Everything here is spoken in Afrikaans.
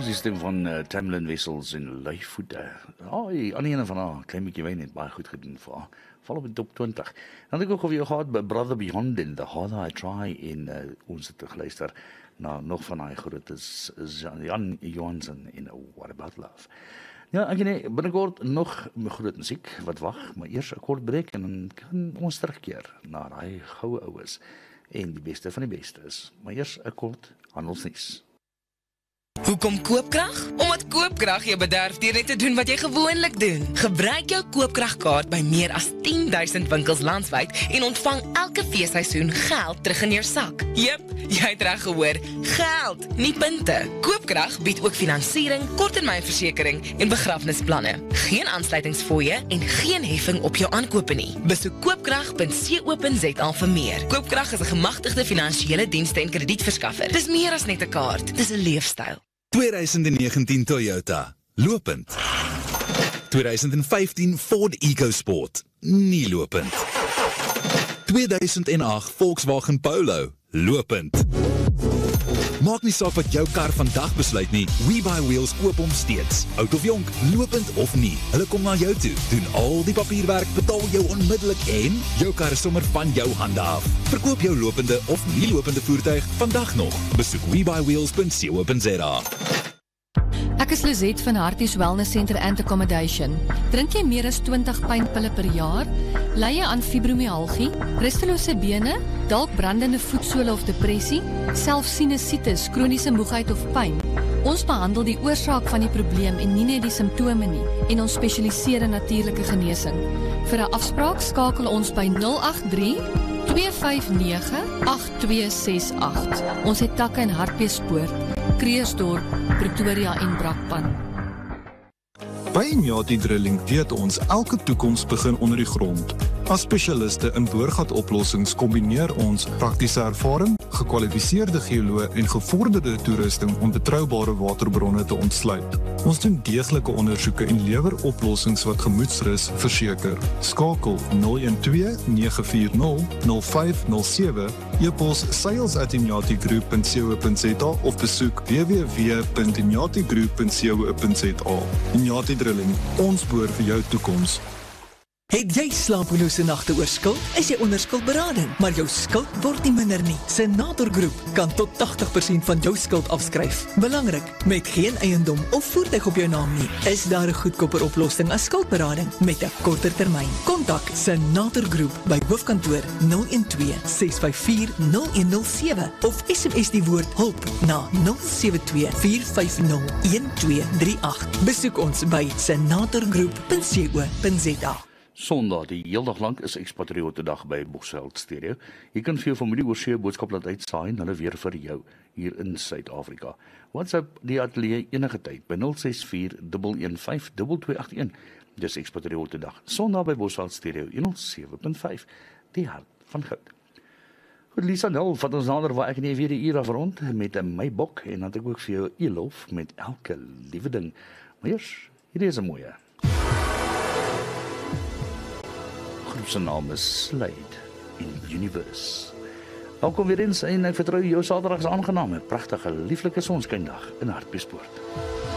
die stem van Tamlin Wessels en Luivoete. Ai, aan die ene van haar, klein bietjie wyn het baie goed gedoen vir haar. Val op die top 20. Dan het ek ook alweer gehad by Brother Beyond in The Harder I Try en ons het geluister na nog van die grootes Jan Johansson en What About Love. Ja, ek nee, binnekort nog groot musiek wat wag, maar eers 'n kort breek en dan kan ons terugkeer na daai goue oues en die beste van die beste is. Maar eers 'n kort handelsnuus. Hoekom Koopkrag? Omdat Koopkrag jou bederf deur net te doen wat jy gewoonlik doen. Gebruik jou Koopkragkaart by meer as 10,000 winkels landwyd en ontvang elke feesseisoen geld terug in jou sak. Jep, jy het reg gehoor, geld, nie punte. Koopkrag bied ook finansiering, korttermynversekering en begrafnisplanne. Geen aansluitingsfooie en geen heffing op jou aankope nie. Besoek koopkrag.co.za vir meer. Koopkrag is 'n gemagtigde finansiële dienste en kredietverskaffer. Dis meer as net 'n kaart, dis 'n leefstyl. 2019 Toyota, lopend. 2015 Ford EcoSport, nie lopend. 2008 Volkswagen Polo, lopend. Maak nie saak wat jou kar vandag besluit nie, WeBuyWheels koop hom steeds. Oud of jonk, lopend of nie, hulle kom na jou toe, doen al die papierwerk, betaal jou onmiddellik en jou kar is sommer van jou hande af. Verkoop jou lopende of nie lopende voertuig vandag nog. Besoek WeBuyWheels.co.za. Ek is Lizette van Harties Wellness Center and Accommodation. Drink jy meer as 20 pynpille per jaar? Ly jy aan fibromyalgie, rustelose bene, dalk brandende voetsole of depressie, selfs sinusitis, kroniese moegheid of pyn? Ons behandel die oorsaak van die probleem en nie net die simptome nie, en ons spesialiseer in natuurlike genesing. Vir 'n afspraak skakel ons by 083 259 8268. Ons het takke in Hartbeespoort, Kreersdorp, Pretoria en Brakpan. By Inyati Drilling weet ons elke toekoms begin onder die grond. As spesialiste in boorgatoplossings kombineer ons praktiese ervaring, gekwalifiseerde geoloë en gevorderde toerusting om betroubare waterbronne te ontsluit. Ons doen deeglike ondersoeke en lewer oplossings wat gemoedsrus verseker. Skakel 012 940 0507, e-pos sales@inyatigroup.co.za of besoek www.inyatigroup.co.za. Inyati Drilling, ons boor vir jou toekoms. Het jy slapelose nagte oor skuld? Is jy onder skuldberading, maar jou skuld word nie minder nie? Senator Groep kan tot 80% van jou skuld afskryf. Belangrik, met geen eiendom of voertuig op jou naam nie, is daar 'n goedkoper oplossing as skuldberading met 'n korter termyn. Kontak Senator Groep by hoofkantoor 012 654 0107 of SMS die woord hulp na 072 450 1238. Besoek ons by senatorgroep.co.za. Sondag, die heel dag lank is Expatriote Dag by Bosveld Stereo. Jy kan vir jou familie oor see boodskap laat uitsaai en hulle weer vir jou hier in Suid-Afrika. WhatsApp die ateljee enige tyd by 064 115 2281. Dis Expatriote Dag. Sondag by Bosveld Stereo 107.5. Die hart van goud. Goed, Lisa Nel, vat ons nader waar ek nie weer die uur afrond met 'n mybok en dan het ek ook vir jou Elof met elke liewe ding. Maar eers, hierdie is 'n mooie. Sy naam is Slade in Universe. Welkom weer eens en ek vertrou jou Saterdag is aangenaam, 'n pragtige, lieflike sonskyndag in Hartbeespoort.